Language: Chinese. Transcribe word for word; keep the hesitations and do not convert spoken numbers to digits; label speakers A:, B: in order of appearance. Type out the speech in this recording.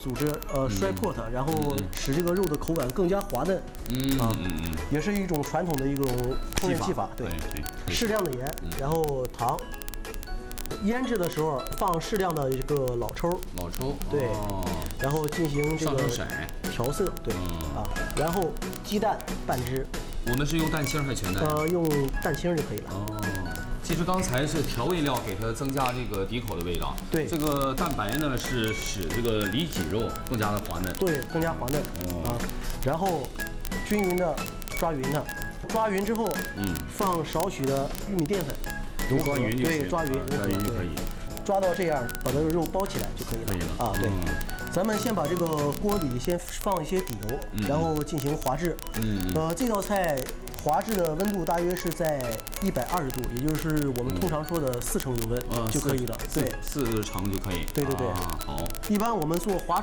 A: 组织呃摔破它，然后使这个肉的口感更加滑嫩。
B: 嗯
A: 啊，
B: 嗯嗯，
A: 也是一种传统的一种烹饪技法。对，适量的盐，然后糖。腌制的时候放适量的这个老抽。
B: 老抽。
A: 对。然后进行这个调色。对。啊，然后鸡蛋半只。
B: 我们是用蛋清还是全蛋？
A: 呃，用蛋清就可以了。
B: 哦。其实刚才是调味料给它增加这个底口的味道。
A: 对，
B: 这个蛋白呢是使这个里脊肉更加的滑嫩。
A: 对，更加滑嫩。哦、啊，然后均匀的抓匀它，抓匀之后，嗯，放少许的玉米淀粉，
B: 都抓匀就行。
A: 对，抓匀，
B: 抓匀就可以。
A: 抓到这样，把这个肉包起来就可以了。
B: 可以了。
A: 啊，对。嗯、咱们先把这个锅里先放一些底油，嗯、然后进行滑制。嗯。呃，这道菜。滑制的温度大约是在一百二十度，也就是我们通常说的四成油温就可以了。对，
B: 四成就可以。
A: 对对对。
B: 啊，好。
A: 一般我们做滑